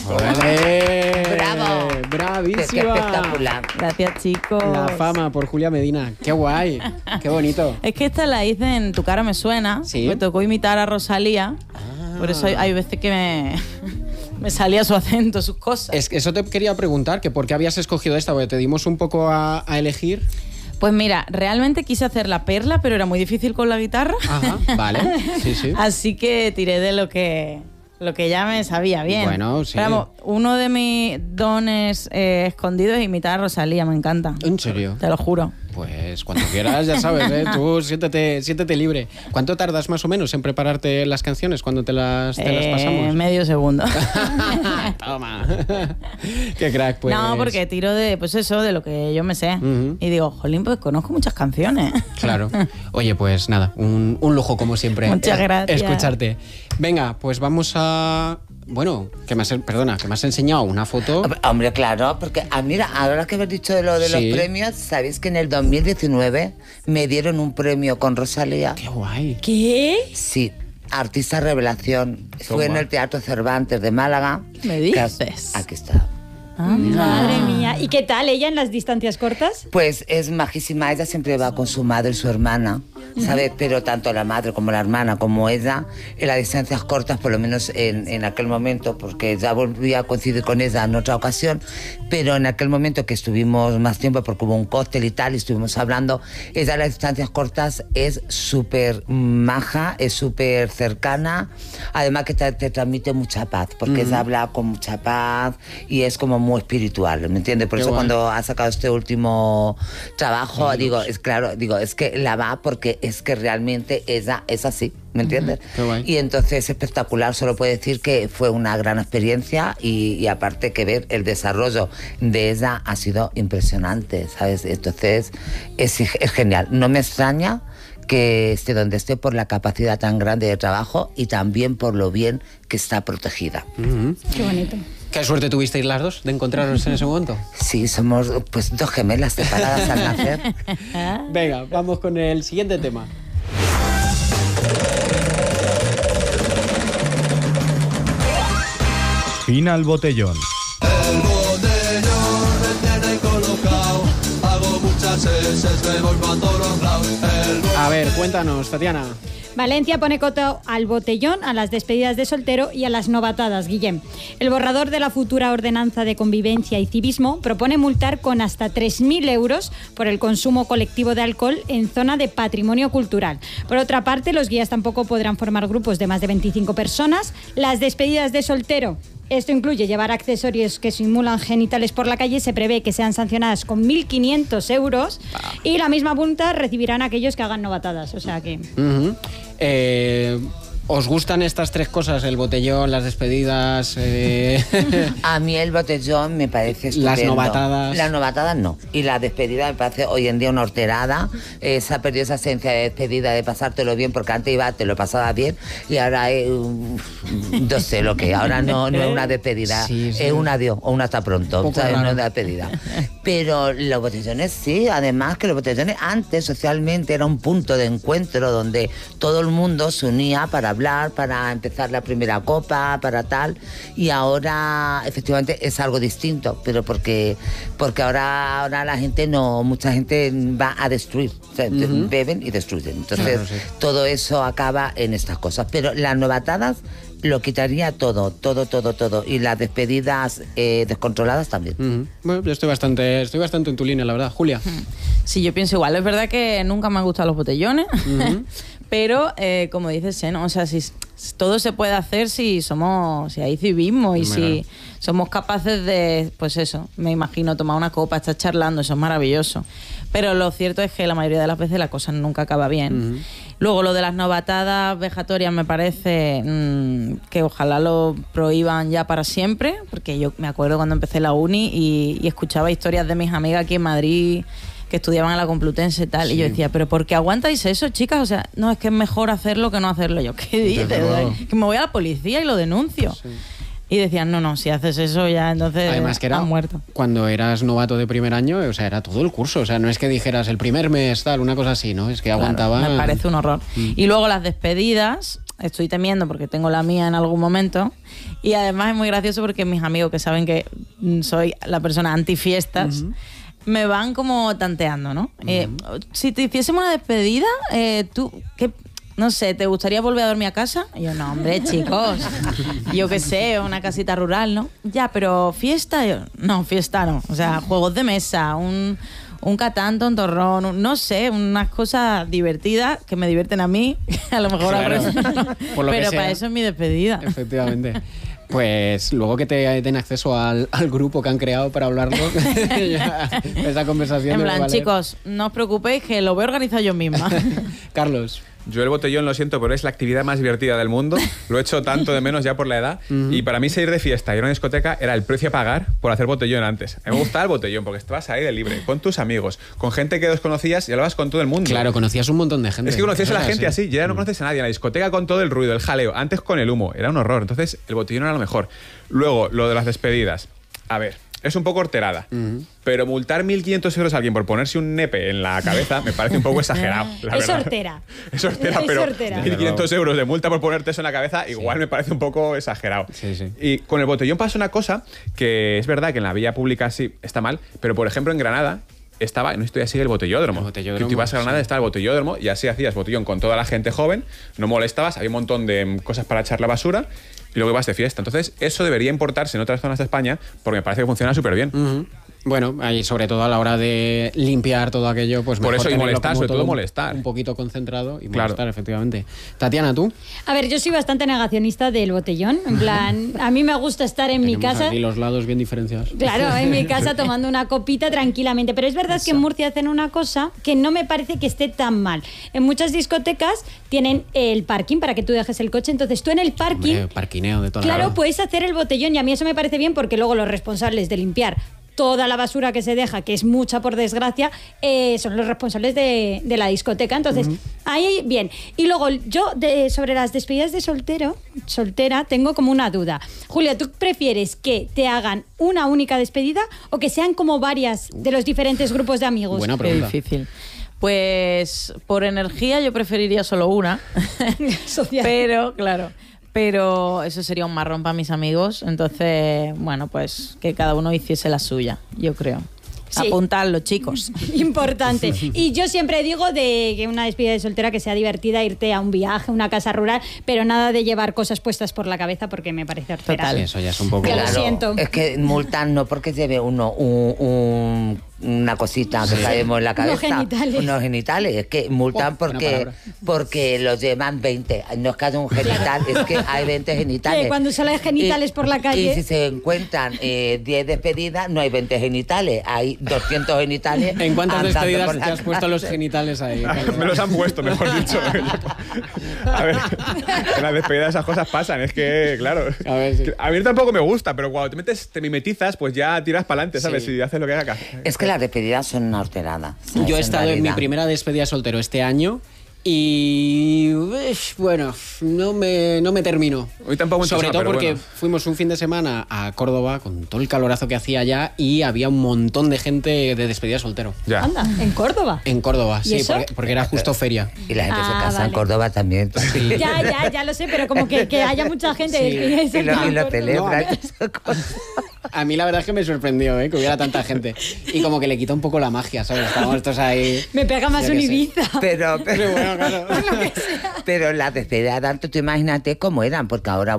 ¡Vale! ¡Bravo! ¡Bravísima! ¡Qué espectacular! Gracias, chicos. La fama por Julia Medina. ¡Qué guay! ¡Qué bonito! Es que esta la hice en Tu cara me suena. Sí. Me tocó imitar a Rosalía. Por eso hay veces que me salía su acento, sus cosas. Es que eso te quería preguntar, que por qué habías escogido esta, porque te dimos un poco a elegir. Pues mira, realmente quise hacer La Perla, pero era muy difícil con la guitarra. Ajá, vale. Sí, sí. Así que tiré de lo que ya me sabía bien. Bueno, sí. Pero vamos, uno de mis dones escondidos es imitar a Rosalía, me encanta. ¿En serio? Te lo juro. Pues cuando quieras, ya sabes, ¿eh? Tú siéntete libre. ¿Cuánto tardas más o menos en prepararte las canciones cuando te las pasamos? Medio segundo. Toma. Qué crack, pues. No, porque tiro de, pues eso, de lo que yo me sé. Y digo, jolín, pues conozco muchas canciones. Claro. Oye, pues nada, un lujo como siempre. Muchas gracias. Escucharte. Venga, pues vamos a... Bueno, que me has enseñado una foto. Hombre, claro, porque mira, ahora que habéis dicho de lo de los premios, ¿sabéis que en el 2019 me dieron un premio con Rosalía? ¡Qué guay! ¿Qué? Sí, Artista Revelación. Fue en el Teatro Cervantes de Málaga. ¿Me dices? Aquí está. Madre mía. ¿Y qué tal ella en las distancias cortas? Pues es majísima, ella siempre va con su madre y su hermana, ¿sabes? Pero tanto la madre como la hermana como ella, en las distancias cortas, por lo menos en aquel momento, porque ya volví a coincidir con ella en otra ocasión, pero en aquel momento que estuvimos más tiempo, porque hubo un cóctel y tal, y estuvimos hablando, ella en las distancias cortas es súper maja, es súper cercana, además que te transmite mucha paz, porque ella habla con mucha paz y es como muy espiritual, ¿me entiendes? Por eso cuando ha sacado este último trabajo, es que la va porque es que realmente ella es así, ¿me entiendes? Y entonces es espectacular, solo puedo decir que fue una gran experiencia y aparte que ver el desarrollo de ella ha sido impresionante, ¿sabes? Entonces es genial, no me extraña que esté donde esté por la capacidad tan grande de trabajo y también por lo bien que está protegida. Qué bonito. ¿Qué suerte tuvisteis las dos de encontraros en ese momento? Sí, somos pues dos gemelas separadas al nacer. Venga, vamos con el siguiente tema. Fina al botellón. El botellón me tiene colocado. Hago muchas heces, me voy para todos lados. A ver, cuéntanos, Tatiana. Valencia pone coto al botellón, a las despedidas de soltero y a las novatadas, Guillem. El borrador de la futura ordenanza de convivencia y civismo propone multar con hasta 3.000 euros por el consumo colectivo de alcohol en zona de patrimonio cultural. Por otra parte, los guías tampoco podrán formar grupos de más de 25 personas. Las despedidas de soltero, esto incluye llevar accesorios que simulan genitales por la calle, se prevé que sean sancionadas con 1.500 euros y la misma multa recibirán aquellos que hagan novatadas. O sea que... ¿Os gustan estas tres cosas? El botellón, las despedidas... A mí el botellón me parece estupendo. Las novatadas... Las novatadas no. Y la despedida me parece hoy en día una horterada. Se ha perdido esa esencia de despedida, de pasártelo bien, porque antes te lo pasaba bien y ahora no sé lo que. Ahora no es una despedida, es un adiós o un hasta pronto, ¿sabes? No es una despedida. Pero los botellones sí, además que los botellones antes socialmente era un punto de encuentro donde todo el mundo se unía para hablar, para empezar la primera copa, para tal, y ahora efectivamente es algo distinto, pero porque ahora la gente mucha gente va a destruir, o sea, beben y destruyen, entonces todo eso acaba en estas cosas, pero las novatadas lo quitaría todo, y las despedidas descontroladas también. Bueno, yo estoy bastante en tu línea, la verdad. Julia. Sí, yo pienso igual. Es verdad que nunca me han gustado los botellones, pero como dices, ¿no? O sea, si todo se puede hacer si hay civismo y si somos capaces de, pues eso, me imagino, tomar una copa, estar charlando, eso es maravilloso. Pero lo cierto es que la mayoría de las veces la cosa nunca acaba bien. Luego, lo de las novatadas vejatorias me parece que ojalá lo prohíban ya para siempre, porque yo me acuerdo cuando empecé la uni y escuchaba historias de mis amigas aquí en Madrid que estudiaban en la Complutense y tal, y yo decía, ¿pero por qué aguantáis eso, chicas? O sea, no, es que es mejor hacerlo que no hacerlo. Yo, ¿qué dices? Que me voy a la policía y lo denuncio. Y decían, no, si haces eso ya, entonces Además que era has muerto. cuando eras novato de primer año, o sea, era todo el curso. O sea, no es que dijeras el primer mes, tal, una cosa así, ¿no? Es que aguantaba... Me parece un horror. Y luego las despedidas, estoy temiendo porque tengo la mía en algún momento. Y además es muy gracioso porque mis amigos que saben que soy la persona anti-fiestas, me van como tanteando, ¿no? Si te hiciésemos una despedida, tú... ¿qué? No sé, ¿te gustaría volver a dormir a casa? Y yo, no, hombre, chicos. Yo qué sé, una casita rural, ¿no? Ya, pero fiesta, yo, no, fiesta no. O sea, juegos de mesa, un Catán, tontorrón, no sé, unas cosas divertidas que me divierten a mí, a lo mejor Claro. pero para eso es mi despedida. Efectivamente. Pues luego que te den acceso al grupo que han creado para hablarlo, esa conversación... En debe plan, valer. chicos, no os preocupéis que lo voy a organizar yo misma. Carlos. Yo el botellón, lo siento, pero es la actividad más divertida del mundo. Lo he hecho tanto de menos ya por la edad. Y para mí salir de fiesta y ir a una discoteca era el precio a pagar por hacer botellón antes. A mí me gustaba el botellón porque estabas ahí de libre, con tus amigos, con gente que desconocías y hablabas con todo el mundo. Claro, conocías un montón de gente. Es que conocías a la Era gente así, y ya no conoces a nadie. En la discoteca con todo el ruido, el jaleo, antes con el humo, era un horror. Entonces el botellón era lo mejor. Luego, lo de las despedidas. A ver, es un poco horterada, pero multar 1.500 euros a alguien por ponerse un nepe en la cabeza me parece un poco exagerado. La Es verdad. hortera. Es hortera, Es pero hortera. 1.500 euros de multa por ponerte eso en la cabeza igual me parece un poco exagerado. Sí, sí. Y con el botellón pasa una cosa que es verdad que en la vía pública sí está mal, pero por ejemplo en Granada estaba, no estoy así, el botellódromo. El botellódromo, Que tú ibas a Granada, sí. estaba el botellódromo y así hacías botellón con toda la gente joven, no molestabas, había un montón de cosas para echar la basura y luego ibas de fiesta. Entonces eso debería importarse en otras zonas de España porque me parece que funciona súper bien. Bueno, ahí sobre todo a la hora de limpiar todo aquello, pues Por mejor eso, y tenerlo molestar, como sobre todo un- molestar. Un poquito concentrado y Claro. molestar, efectivamente. Tatiana, ¿tú? A ver, yo soy bastante negacionista del botellón. En plan, a mí me gusta estar en mi Tenemos casa. aquí los lados bien diferenciados. Claro, en mi casa tomando una copita tranquilamente. Pero es verdad que en Murcia hacen una cosa que no me parece que esté tan mal. En muchas discotecas tienen el parking para que tú dejes el coche. Entonces tú en el parking, Hombre, parquineo de toda la claro, vida. puedes hacer el botellón. Y a mí eso me parece bien porque luego los responsables de limpiar toda la basura que se deja, que es mucha por desgracia, son los responsables de la discoteca. Entonces, ahí bien. Y luego yo, sobre las despedidas de soltera, tengo como una duda. Julia, ¿tú prefieres que te hagan una única despedida o que sean como varias de los diferentes grupos de amigos? Buena Qué pregunta. difícil. Pues por energía yo preferiría solo una. Social. Pero eso sería un marrón para mis amigos. Entonces, bueno, pues que cada uno hiciese la suya, yo creo. Sí. Apuntadlo, chicos. Importante. Y yo siempre digo de que una despedida de soltera que sea divertida, irte a un viaje, una casa rural, pero nada de llevar cosas puestas por la cabeza porque me parece hortera. Total. Sí, eso ya es un poco... Que lo siento. Es que multan no porque lleve uno una cosita que sabemos en la Unos cabeza. genitales. Unos genitales. Es que multan buena palabra. porque los llevan 20. No es que haya un genital, es que hay 20 genitales. Que cuando salen genitales por la calle- Y si se encuentran 10 despedidas, no hay 20 genitales, hay 200 genitales. ¿En cuántas andando despedidas por te la has puesto los calle. genitales ahí? Carlos? Me los han puesto, mejor dicho. A ver, en las despedidas esas cosas pasan, es que, claro. A ver, sí. A mí tampoco me gusta, pero cuando te mimetizas, pues ya tiras para adelante, ¿sabes? Sí. Y haces lo que haga. Es que las despedidas son una horterada. ¿sabes? Yo he estado en mi realidad. primera despedida soltero este año y bueno, no me terminó. Hoy tampoco me Sobre entusiasma, todo pero porque bueno. fuimos un fin de semana a Córdoba con todo el calorazo que hacía allá y había un montón de gente de despedida soltero. Ya. Anda, en Córdoba. En Córdoba, ¿Y sí, eso? porque era justo feria. Y la gente se Ah, casa vale. en Córdoba también. Ya lo sé, pero como que haya mucha gente. Sí. Y lo Córdoba. celebran. No, A mí la verdad es que me sorprendió, que hubiera tanta gente. Y como que le quita un poco la magia, ¿sabes? Estábamos todos ahí... Me pega más Yo un qué sé. Ibiza. Pero bueno, claro. Pero las despedidas de antes, tú imagínate cómo eran, porque ahora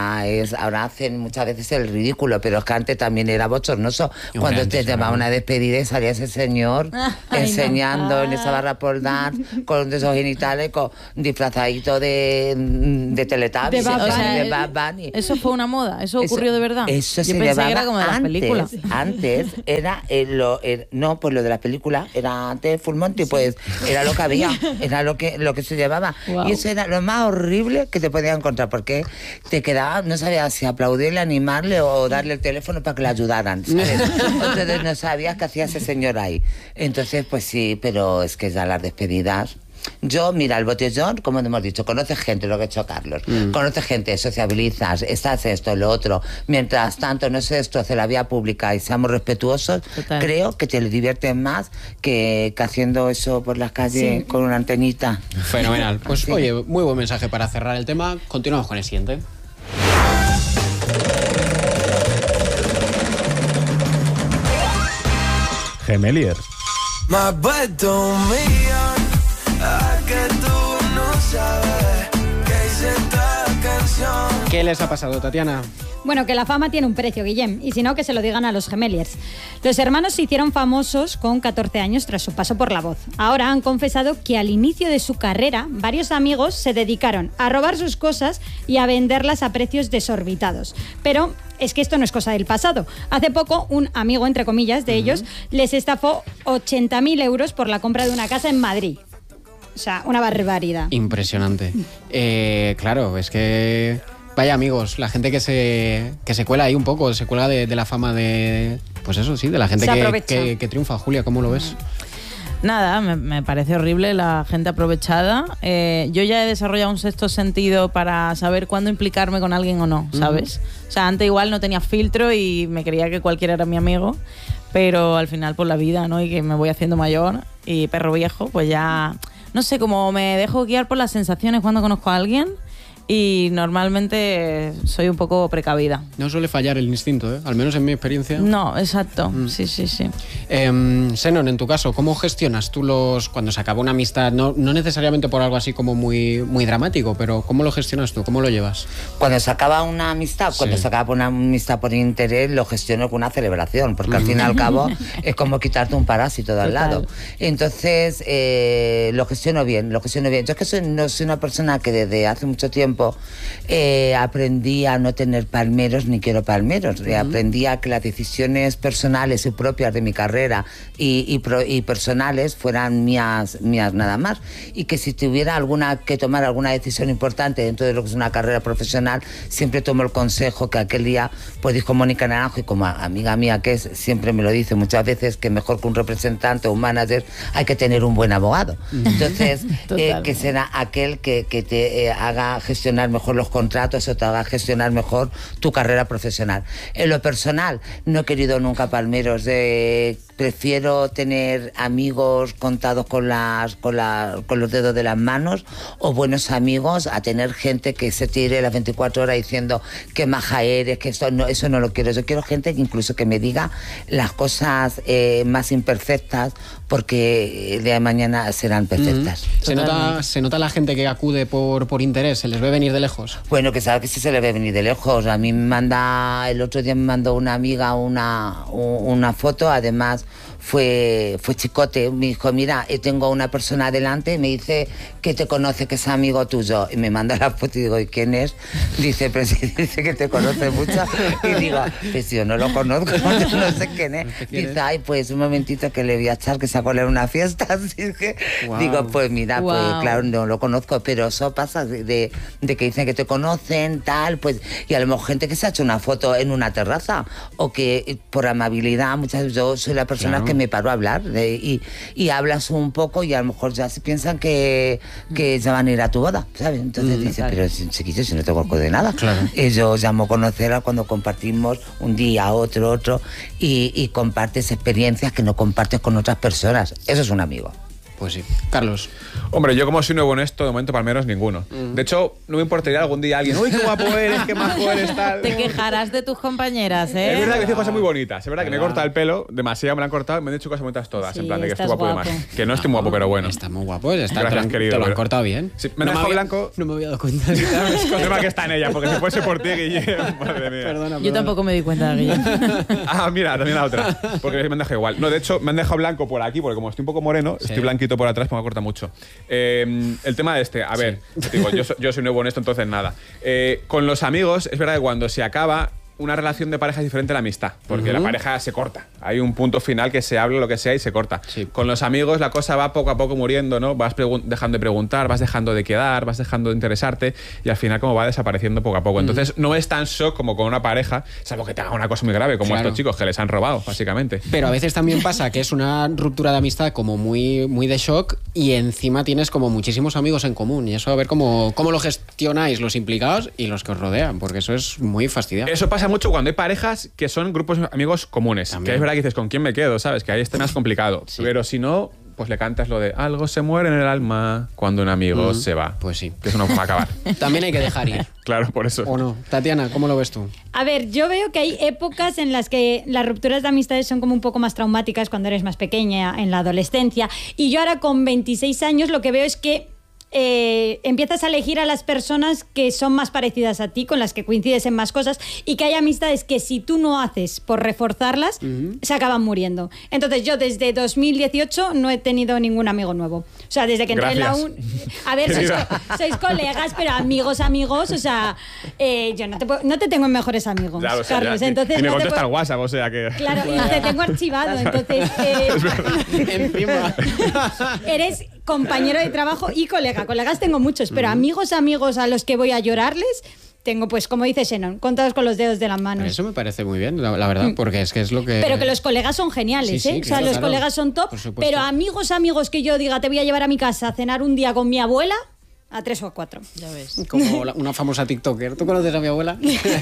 hacen muchas veces el ridículo, pero es que antes también era bochornoso. Cuando antes te era llamaba muy- una despedida y salía ese señor Ay, enseñando no. en esa barra por dar, con esos genitales, disfrazadito de Teletubbies, De Bad O sea, de Bad Bunny. eso fue una moda, eso ocurrió de verdad. Eso Yo se pensé llevaba que era como de las antes. películas. Antes era no, pues lo de las películas era antes Full Monty, pues era lo que había, era lo que se llevaba. Guau. Y eso era lo más horrible que te podías encontrar, porque te quedaba, no sabías si aplaudirle, animarle o darle el teléfono para que le ayudaran, ¿sabes? Entonces no sabías qué hacía ese señor ahí. Entonces, pues sí, pero es que ya las despedidas. Yo, mira, el botellón, como hemos dicho, conoces gente, lo que ha hecho Carlos, conoces gente, sociabilizas, estás esto, lo otro. Mientras tanto no se destroce la vía pública y seamos respetuosos, Total. creo que te diviertes más que haciendo eso por las calles con una antenita. Fenomenal. Pues oye, muy buen mensaje para cerrar el tema. Continuamos con el siguiente. Gemelier. Me has puesto 1.000.000 a que tú no sabes que hice esta canción. ¿Qué les ha pasado, Tatiana? Bueno, que la fama tiene un precio, Guillem, y si no, que se lo digan a los Gemeliers. Los hermanos se hicieron famosos con 14 años tras su paso por La Voz. Ahora han confesado que al inicio de su carrera, varios amigos se dedicaron a robar sus cosas y a venderlas a precios desorbitados. Pero es que esto no es cosa del pasado. Hace poco, un amigo, entre comillas, de ellos, les estafó 80.000 euros por la compra de una casa en Madrid. O sea, una barbaridad. Impresionante. Claro, es que... Vaya amigos, la gente que se cuela ahí un poco, se cuelga de la fama de... Pues eso, sí, de la gente Se aprovecha. que triunfa. Julia, ¿cómo lo ves? Nada, me parece horrible la gente aprovechada. Yo ya he desarrollado un sexto sentido para saber cuándo implicarme con alguien o no, ¿sabes? O sea, antes igual no tenía filtro y me creía que cualquiera era mi amigo, pero al final por la vida, ¿no? Y que me voy haciendo mayor y perro viejo, pues ya... No sé, como me dejo guiar por las sensaciones cuando conozco a alguien y normalmente soy un poco precavida. No suele fallar el instinto, ¿eh? Al menos en mi experiencia. No, exacto. Sí. Senon, en tu caso, ¿cómo gestionas tú cuando se acaba una amistad? No necesariamente por algo así como muy, muy dramático, pero ¿cómo lo gestionas tú? ¿Cómo lo llevas? Cuando se acaba una amistad, cuando se acaba una amistad por interés, lo gestiono con una celebración, porque al fin y al cabo es como quitarte un parásito de al Total. lado. Entonces, lo gestiono bien. Yo es que no soy una persona que desde hace mucho tiempo aprendí a no tener palmeros ni quiero palmeros. Aprendí a que las decisiones personales y propias de mi carrera y personales fueran mías nada más. Y que si tuviera que tomar alguna decisión importante dentro de lo que es una carrera profesional, siempre tomo el consejo que aquel día pues dijo Mónica Naranjo, y como amiga mía que es, siempre me lo dice muchas veces, que mejor que un representante o un manager hay que tener un buen abogado. Entonces, que será aquel que te haga gestionar mejor los contratos o te haga gestionar mejor tu carrera profesional. En lo personal, no he querido nunca palmeros. Prefiero tener amigos contados con los dedos de las manos, o buenos amigos, a tener gente que se tire las 24 horas diciendo que maja eres, que eso no lo quiero. Yo quiero gente que incluso que me diga las cosas más imperfectas, porque el día de mañana serán perfectas. ¿Se nota la gente que acude por interés? ¿Se les ve venir de lejos? Bueno, que sabe que sí se le ve venir de lejos. A mí el otro día me mandó una amiga una foto, además fue chicote. Me dijo, mira, tengo una persona delante, me dice que te conoce, que es amigo tuyo, y me manda la foto y digo, ¿y quién es? Dice, pero si dice que te conoce mucho. Y digo, pues yo no lo conozco, yo no sé quién es. Dice, ay, pues un momentito que le voy a echar, que se acuerda de una fiesta. Así que digo, pues mira, pues claro, no lo conozco, pero eso pasa de que dicen que te conocen, tal, pues, y a lo mejor gente que se ha hecho una foto en una terraza, o que por amabilidad, muchas veces yo soy la persona que me paro a hablar y hablas un poco y a lo mejor ya se piensan que ya van a ir a tu boda, ¿sabes? Entonces dice, pero chiquillo, si no te conozco de nada. Claro. Yo llamo conocerla cuando compartimos un día, otro, y compartes experiencias que no compartes con otras personas. Eso es un amigo. Pues sí. Carlos. Hombre, yo como soy nuevo en esto, de momento palmeros ninguno. De hecho, no me importaría algún día alguien, uy, qué guapo eres, qué majo eres, tal. Te quejarás de tus compañeras, ¿eh? Es verdad que he dicho cosas muy bonitas. Es verdad que me he cortado el pelo, demasiado me lo han cortado, me han dicho cosas bonitas todas. Sí, en plan de que estoy estás guapo y demás. Que no estoy guapo, pero bueno. Está muy guapo. Gracias, querido, te lo han pero- cortado bien. Sí, me han dejado blanco. No me había dado cuenta. El tema que está en ella, porque si fuese por ti, Guillem, madre mía. Perdona. Yo tampoco me di cuenta, Guillem. Ah, mira, también la otra. Porque me han dejado igual. No, de hecho, me han dejado blanco por aquí, porque como estoy un poco moreno, estoy blanquito por atrás, pues me corta mucho. El tema de este, a ver, te digo, yo soy nuevo en esto, entonces nada. Con los amigos, es verdad que cuando se acaba, una relación de pareja es diferente a la amistad, porque la pareja se corta. Hay un punto final que se habla lo que sea y se corta. Sí. Con los amigos la cosa va poco a poco muriendo, ¿no? Vas dejando de preguntar, vas dejando de quedar, vas dejando de interesarte y al final como va desapareciendo poco a poco. Entonces no es tan shock como con una pareja, salvo que te haga una cosa muy grave, como Claro. estos chicos que les han robado, básicamente. Pero a veces también pasa que es una ruptura de amistad como muy, muy de shock y encima tienes como muchísimos amigos en común. Y eso a ver cómo lo gestionáis los implicados y los que os rodean, porque eso es muy fastidiado. Eso pasa mucho cuando hay parejas que son grupos de amigos comunes. También. Que es verdad que dices, ¿con quién me quedo? ¿Sabes? Que ahí es más complicado. Sí. Pero si no, pues le cantas lo de algo se muere en el alma cuando un amigo se va. Pues sí. Que eso no va a acabar. También hay que dejar ir. Claro, por eso. ¿O no? Tatiana, ¿cómo lo ves tú? A ver, yo veo que hay épocas en las que las rupturas de amistades son como un poco más traumáticas cuando eres más pequeña, en la adolescencia. Y yo ahora con 26 años lo que veo es que empiezas a elegir a las personas que son más parecidas a ti, con las que coincides en más cosas, y que hay amistades que si tú no haces por reforzarlas, se acaban muriendo. Entonces yo desde 2018 no he tenido ningún amigo nuevo. O sea, desde que entré en la Gracias. A ver, Querida. sois colegas, pero amigos, o sea, yo no te tengo en mejores amigos, Claro, o sea, Carlos. ya- Entonces y me no te contesta puedo- el WhatsApp, o sea que... Claro, y te tengo archivado, entonces Encima. eres compañero de trabajo y colega. Colegas tengo muchos, pero amigos a los que voy a llorarles, tengo, pues, como dice Xenon, contados con los dedos de las manos. Eso me parece muy bien, la verdad, porque es que es lo que... Pero que los colegas son geniales, Sí, sí, ¿eh? O sea, claro, los claro. colegas son top, Por supuesto. pero amigos que yo diga, te voy a llevar a mi casa a cenar un día con mi abuela, a 3 o a 4. Ya ves. Como una famosa TikToker. ¿Tú conoces a mi abuela?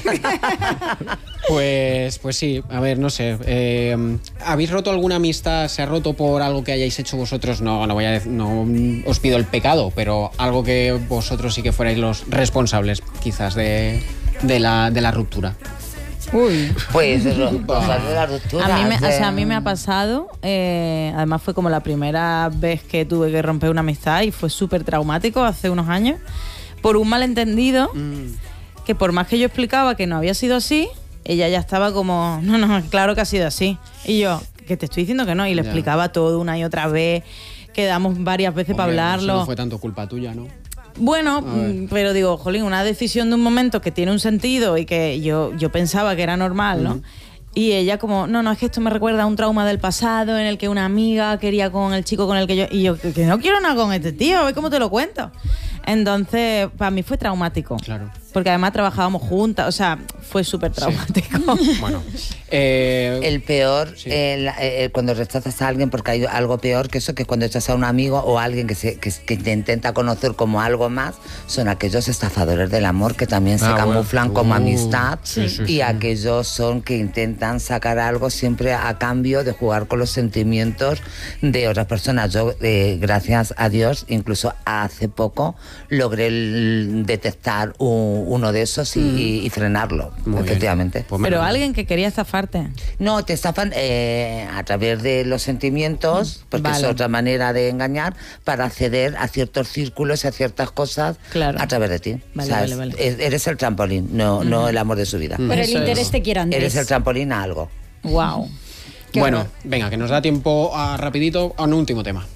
Pues sí, a ver, no sé. ¿Habéis roto alguna amistad? ¿Se ha roto por algo que hayáis hecho vosotros? No os pido el pecado, pero algo que vosotros sí que fuerais los responsables, quizás, de la ruptura. Uy. Pues eso, cosas de la ruptura. A mí me ha pasado, además fue como la primera vez que tuve que romper una amistad y fue súper traumático hace unos años, por un malentendido, que por más que yo explicaba que no había sido así, ella ya estaba como, no, claro que ha sido así. Y yo, que te estoy diciendo que no, y le Ya. explicaba todo una y otra vez, quedamos varias veces para Hombre, hablarlo. eso no fue tanto culpa tuya, ¿no? Bueno, ver. pero digo, jolín, una decisión de un momento que tiene un sentido y que yo pensaba que era normal, ¿no? Y ella como, no, es que esto me recuerda a un trauma del pasado en el que una amiga quería con el chico con el que yo... Y yo, que no quiero nada con este tío, a ver cómo te lo cuento. Entonces, para mí fue traumático. Claro. Porque además trabajábamos juntas, o sea, fue súper traumático. Bueno. El peor, Sí. cuando rechazas a alguien, porque hay algo peor que eso, que cuando echas a un amigo o a alguien que te intenta conocer como algo más, son aquellos estafadores del amor que también se Ah, bueno. camuflan como amistad sí, sí, y sí. aquellos son que intentan sacar algo siempre a cambio de jugar con los sentimientos de otras personas. Yo, gracias a Dios, incluso hace poco logré detectar uno de esos y frenarlo, Muy bien. efectivamente. Pues Pero menos mal. alguien que quería estafarte. No, te estafan a través de los sentimientos, porque Vale. es otra manera de engañar, para acceder a ciertos círculos y a ciertas cosas Claro. a través de ti. Vale, ¿sabes? vale. Eres el trampolín, no el amor de su vida. Por el Eso interés es. te quiero, Andrés. Eres el trampolín a algo. Wow. Qué Bueno, horror. venga, que nos da tiempo rapidito a un último tema.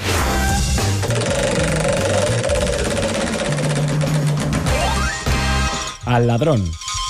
Al ladrón.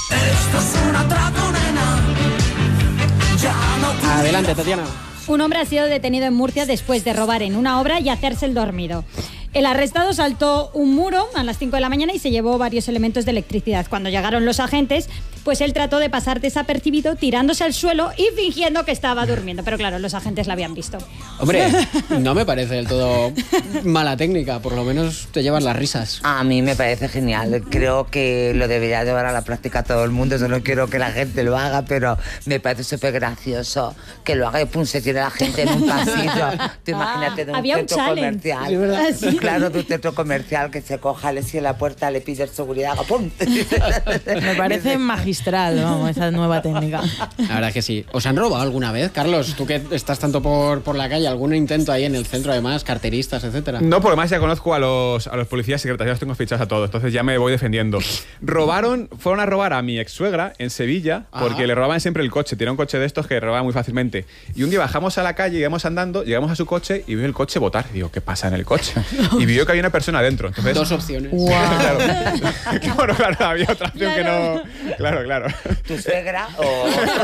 Adelante, Tatiana. Un hombre ha sido detenido en Murcia después de robar en una obra y hacerse el dormido. El arrestado saltó un muro a las 5 de la mañana y se llevó varios elementos de electricidad. Cuando llegaron los agentes, pues él trató de pasar desapercibido tirándose al suelo y fingiendo que estaba durmiendo. Pero claro, los agentes la habían visto. Hombre, no me parece del todo mala técnica, por lo menos te llevas las risas. A mí me parece genial. Creo que lo debería llevar a la práctica todo el mundo. Yo no quiero que la gente lo haga, pero me parece súper gracioso que lo haga y pum, se tire la gente en un pasillo. Tú imagínate de un Había un centro challenge. comercial. Sí, ¿verdad? Ah, sí. Claro, de un centro comercial que se coja, le cierre la puerta, le pide seguridad, haga ¡pum! Me parece magistral, vamos, esa nueva técnica. La verdad es que sí. ¿Os han robado alguna vez, Carlos? Tú que estás tanto por la calle, ¿algún intento ahí en el centro, además, carteristas, etcétera? No, porque más ya conozco a los policías secretos, ya los tengo fichados a todos, entonces ya me voy defendiendo. Fueron a robar a mi ex suegra en Sevilla, porque Ah. le robaban siempre el coche. Tiene un coche de estos que robaban muy fácilmente. Y un día bajamos a la calle, íbamos andando, llegamos a su coche y vio el coche botar. Y digo, ¿qué pasa en el coche? Y vio que había una persona dentro. Entonces, Dos opciones. claro. Bueno, claro, había otra opción Claro. que no. Claro. claro. ¿Tu suegra o...?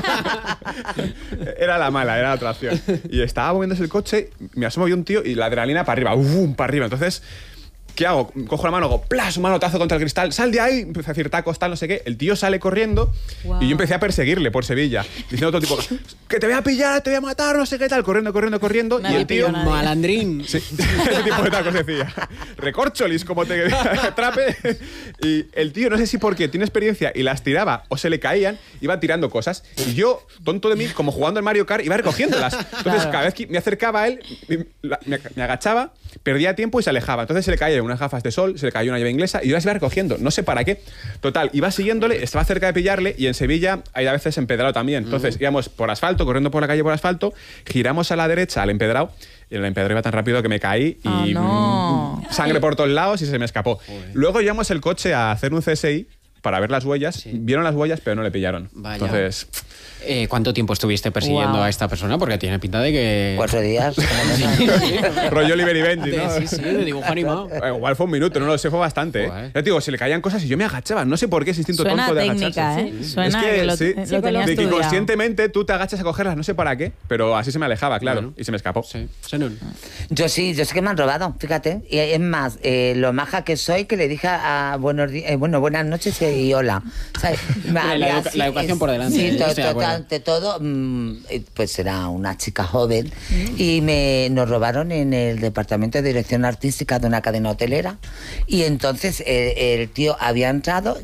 Era la mala, era la otra opción. Y estaba moviéndose el coche, me asomo yo un tío y la adrenalina para arriba, para arriba. Entonces, ¿qué hago? Cojo la mano, hago plas, un manotazo contra el cristal, sal de ahí, empecé a decir tacos, tal, no sé qué. El tío sale corriendo y yo empecé a perseguirle por Sevilla, diciendo a otro tipo, que te voy a pillar, te voy a matar, no sé qué tal, corriendo. Nadie y el tío, pilló a nadie. Malandrín. sí, ese tipo de tacos decía. Recorcholis, como te atrape. Y el tío, no sé si porque tiene experiencia y las tiraba o se le caían, iba tirando cosas. Y yo, tonto de mí, como jugando al Mario Kart, iba recogiéndolas. Entonces, cada vez que me acercaba a él, me agachaba, perdía tiempo y se alejaba. Entonces se le caían unas gafas de sol, se le cayó una llave inglesa y yo las iba recogiendo. No sé para qué. Total, iba siguiéndole, estaba cerca de pillarle y en Sevilla hay a veces empedrado también. Entonces íbamos por asfalto, corriendo por la calle por asfalto, giramos a la derecha al empedrado y el empedrado iba tan rápido que me caí y sangre por todos lados y se me escapó. Luego llevamos el coche a hacer un CSI para ver las huellas. Sí. Vieron las huellas, pero no le pillaron. Vaya. Entonces, ¿Cuánto tiempo estuviste persiguiendo a esta persona? Porque tiene pinta de que... 4 días. rollo Liberi Benji, ¿no? Sí, de dibujo animado. Igual fue un minuto, no lo sé, fue bastante. Joder. Ya te digo, se le caían cosas y yo me agachaba. No sé por qué ese instinto Suena tonto de técnica, agacharse. ¿eh? Suena es que, lo sí, tenía de que estudiado. inconscientemente tú te agachas a cogerlas, no sé para qué, pero así se me alejaba, claro, Bueno. y se me escapó. Sí, Xenon. Yo sí que me han robado, fíjate. Y es más, lo maja que soy, que le dije a buenas noches y hola. ¿Sabes? La educación por delante, Sí, yo estoy de acuerdo. ante todo, pues era una chica joven y nos robaron en el departamento de dirección artística de una cadena hotelera. Y entonces el tío había entrado,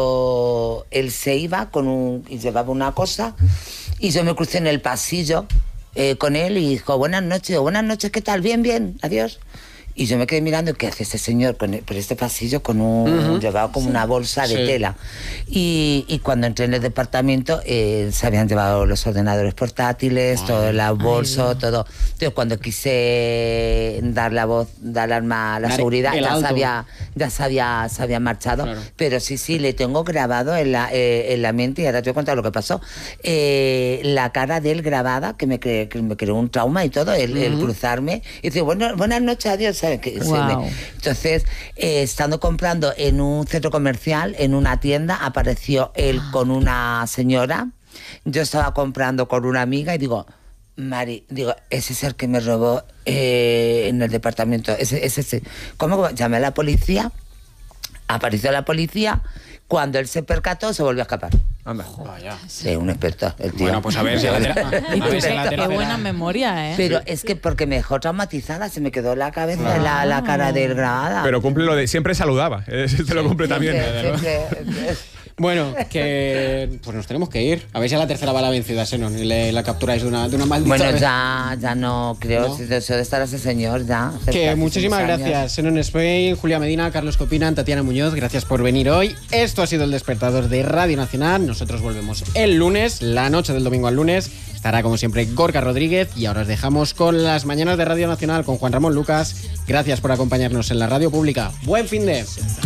él se iba y llevaba una cosa y yo me crucé en el pasillo con él y dijo, buenas noches, ¿qué tal? Bien, adiós. Y yo me quedé mirando, ¿qué hace ese señor por este pasillo con llevado como una bolsa de tela? Y cuando entré en el departamento, se habían llevado los ordenadores portátiles, todo el bolso, todo. Entonces, cuando quise dar alarma a la seguridad, ya se había marchado. Claro. Pero sí, le tengo grabado en la mente, y ahora te voy a contar lo que pasó. La cara de él grabada, que me creó un trauma y todo, el cruzarme. Y dice, buenas noches, adiós. ¿Sabes? Wow. Entonces, estando comprando en un centro comercial, en una tienda, apareció él con una señora. Yo estaba comprando con una amiga y digo, Mari, ese es el que me robó en el departamento. Ese. ¿Cómo? Llamé a la policía, apareció la policía. Cuando él se percató, se volvió a escapar. Anda. Vaya. Sí, un experto, el tío. Bueno, pues a ver si a ver si a la Qué tercera... buena memoria, ¿eh? Pero es que porque me dejó traumatizada, se me quedó en la cabeza la cara de él grabada. Pero cumple lo de siempre saludaba. Este lo cumple también. Siempre. Bueno, que pues nos tenemos que ir. A ver si a la tercera va la vencida, Xenon, y la capturáis de una maldita Bueno, vez. ya no creo. ¿No? Si deseo de estar ese señor, ya. Que muchísimas gracias, Xenon Spain, Julia Medina, Carlos Copinan, Tatiana Muñoz, gracias por venir hoy. Esto ha sido El Despertador de Radio Nacional. Nosotros volvemos el lunes, la noche del domingo al lunes. Estará como siempre Gorka Rodríguez y ahora os dejamos con las mañanas de Radio Nacional con Juan Ramón Lucas. Gracias por acompañarnos en la radio pública. Buen fin de...